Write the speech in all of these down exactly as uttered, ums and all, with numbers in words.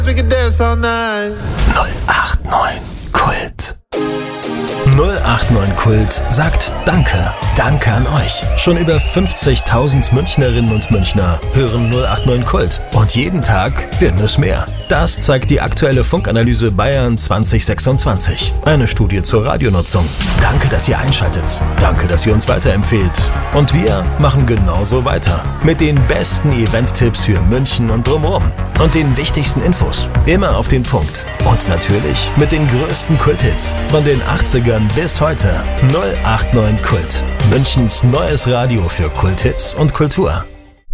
We can dance all night. null acht neun Kult. null acht neun Kult sagt Danke. Danke an euch. Schon über fünfzigtausend Münchnerinnen und Münchner hören null acht neun Kult. Und jeden Tag werden es mehr. Das zeigt die aktuelle Funkanalyse Bayern zwanzig sechsundzwanzig. Eine Studie zur Radionutzung. Danke, dass ihr einschaltet. Danke, dass ihr uns weiterempfehlt. Und wir machen genauso weiter. Mit den besten Event-Tipps für München und drumherum. Und den wichtigsten Infos. Immer auf den Punkt. Und natürlich mit den größten Kulthits. Von den achtzigern bis heute. null acht neun Kult. Münchens neues Radio für Kulthits und Kultur.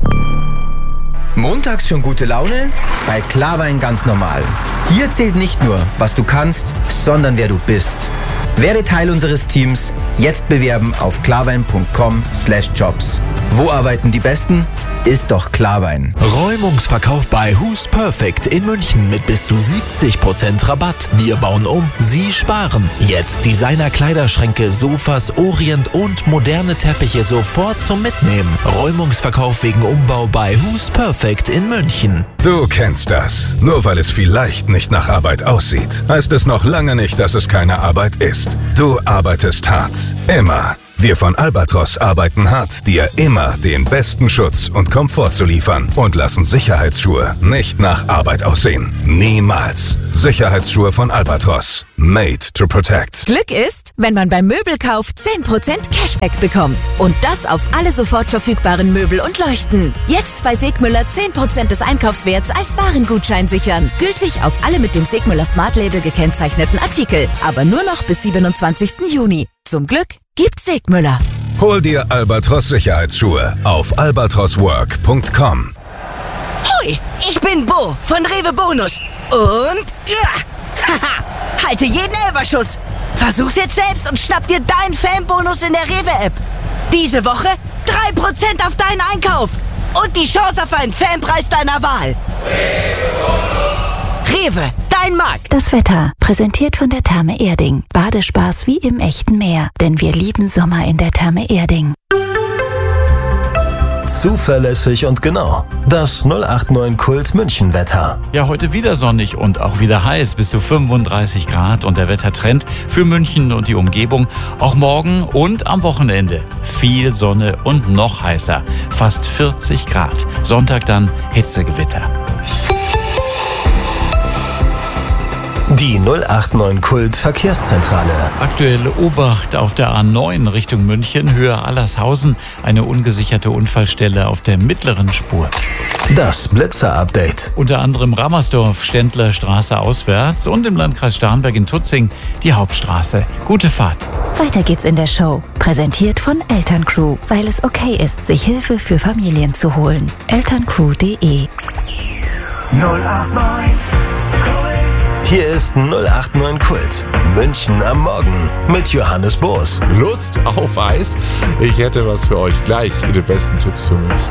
Montags schon gute Laune? Bei Klarwein ganz normal. Hier zählt nicht nur, was du kannst, sondern wer du bist. Werde Teil unseres Teams. Jetzt bewerben auf klarwein punkt com slash jobs. Wo arbeiten die Besten? Ist doch Klarwein. Räumungsverkauf bei Who's Perfect in München mit bis zu siebzig Prozent Rabatt. Wir bauen um, Sie sparen. Jetzt Designer-Kleiderschränke, Sofas, Orient und moderne Teppiche sofort zum Mitnehmen. Räumungsverkauf wegen Umbau bei Who's Perfect in München. Du kennst das. Nur weil es vielleicht nicht nach Arbeit aussieht, heißt es noch lange nicht, dass es keine Arbeit ist. Du arbeitest hart. Immer. Wir von Albatros arbeiten hart, dir immer den besten Schutz und Komfort zu liefern und lassen Sicherheitsschuhe nicht nach Arbeit aussehen. Niemals. Sicherheitsschuhe von Albatros. Made to protect. Glück ist, wenn man beim Möbelkauf zehn Prozent Cashback bekommt. Und das auf alle sofort verfügbaren Möbel und Leuchten. Jetzt bei Segmüller zehn Prozent des Einkaufswerts als Warengutschein sichern. Gültig auf alle mit dem Segmüller Smart Label gekennzeichneten Artikel. Aber nur noch bis siebenundzwanzigsten Juni. Zum Glück gibt's Segmüller. Hol dir Albatros Sicherheitsschuhe auf albatros work punkt com. Hui, ich bin Bo von Rewe Bonus. Und ja, haha, halte jeden Elferschuss. Versuch's jetzt selbst und schnapp dir deinen Fanbonus in der Rewe-App. Diese Woche drei Prozent auf deinen Einkauf. Und die Chance auf einen Fanpreis deiner Wahl. Rewe, dein Markt. Das Wetter, präsentiert von der Therme Erding. Badespaß wie im echten Meer, denn wir lieben Sommer in der Therme Erding. Zuverlässig und genau. Das null acht neun Kult München Wetter. Ja, heute wieder sonnig und auch wieder heiß, bis zu fünfunddreißig Grad. Und der Wettertrend für München und die Umgebung auch morgen und am Wochenende. Viel Sonne und noch heißer. Fast vierzig Grad. Sonntag dann Hitzegewitter. Die null acht neun Kult Verkehrszentrale. Aktuelle Obacht auf der A neun Richtung München, Höhe Allershausen. Eine ungesicherte Unfallstelle auf der mittleren Spur. Das Blitzer-Update. Unter anderem Rammersdorf, Ständler Straße auswärts und im Landkreis Starnberg in Tutzing die Hauptstraße. Gute Fahrt. Weiter geht's in der Show. Präsentiert von Elterncrew, weil es okay ist, sich Hilfe für Familien zu holen. elterncrew punkt de. null acht neun Hier ist null acht neun Kult. München am Morgen mit Johannes Boos. Lust auf Eis? Ich hätte was für euch gleich. Die besten Tipps für mich.